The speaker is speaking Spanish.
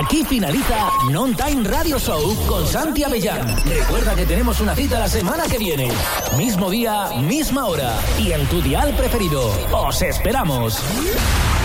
Aquí finaliza Non-Time Radio Show con Santi Avellán. Recuerda que tenemos una cita la semana que viene. Mismo día, misma hora. Y en tu dial preferido. ¡Os esperamos!